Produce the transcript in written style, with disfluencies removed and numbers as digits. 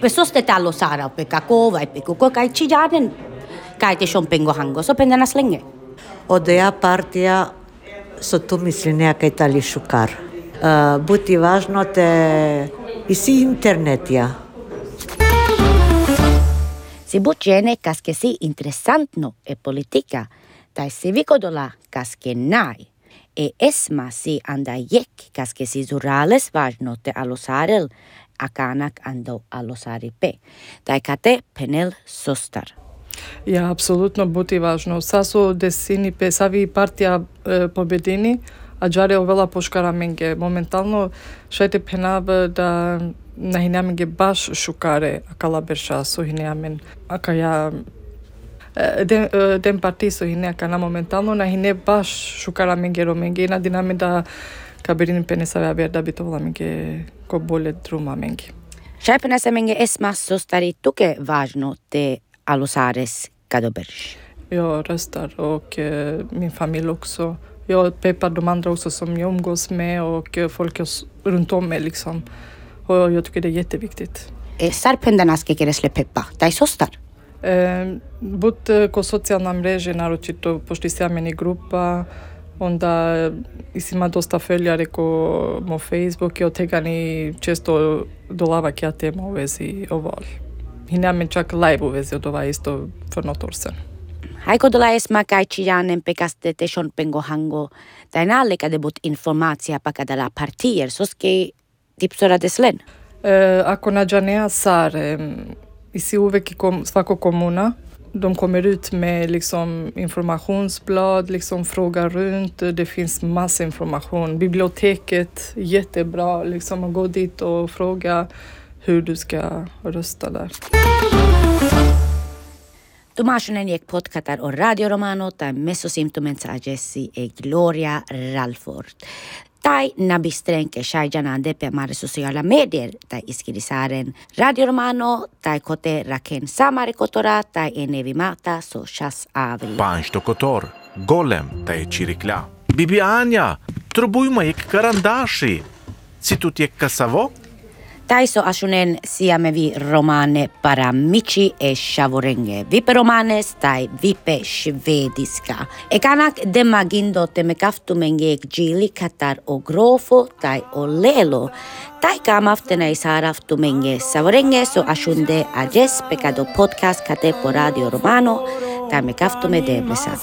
Pesos te talo sara peka kova epiku ko kai chijanen kai te shompengo hango so pendana slenge. Одеја партија со ту мисли некај тали шукар. Бути важно те и си интернетја. Si bucene kaske si interesantno e politika, tai si vikodola kaske nai. E esma si anda jek kaske si zurales važno te alosarel akanak ando alosari pe. Tai kate penel sostar. Ja, apsolutno bути важно. Сасо десини пе сави партија победини, а джаре овела пошкара менге. Моментално шајте пенав да нахинеаменге баш шукаре акала берша со хинеамен. Ака ја ден парти со хине ака на моментално нахине баш шукара менге роменге. На динаме да каберини пене сави абер да битовала менге ко боле друма менге. Шајпена се менге esma sostari tuke važno te allosares kadobersh. Ja, röstar och min familj också. Jag peppar de andra också som jag umgås med och folk runt om mig liksom. Och jag tycker det är jätteviktigt. Sarpendanas ke keresle peppa, taj sostar? But ko socijalna mreže, naročito pošto sam meni grupa, onda ima dosta följare ko mo Facebook i od tega ni često dolava kja tema u vezi oval. I nemam čak live u vezi od ova isto för något år sedan. Haiko dola esma kai chijanen pekaste te shonpengo hango, tai nalle kadebut informacija pakadala partier, soske tipsora deslen. Ako nađanea sare, i si uvek i svako komuna, de kommer ut med liksom informationsblad, liksom frågar runt, det finns massa information. Biblioteket, jättebra, liksom att gå dit och fråga hur du ska rösta där. Tumasjonen jek podcatar o Radio Romano tai mesosymptomensa agessi e Gloria Ralford. Tai nabistrenke shaijana depe mare sociala medier tai iskirisaren Radio Romano tai kote raken samare kotora tai enevimata so shas avri. Panjto kotor, golem tai chirikla. Bibi Anja, trobujma jek karandashi. Si tut jek kasavo? Taiso asunen siame vi romane paramici e shavorenge. Vipe romanes tai vipe svediska. E kanak demagindo te mekaftumenge gili katar o grofo tai o lelo. Tai kamaftena isaraftumenge savorenge so asunde ajes pecado podcast kate po Radio Romano tai mekaftume de blesa.